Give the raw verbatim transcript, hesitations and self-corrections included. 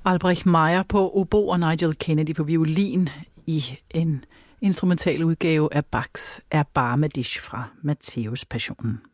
Albrecht Meyer på obo og Nigel Kennedy på violin i en instrumental udgave af Bachs Erbarme dich fra Matthæus Passionen.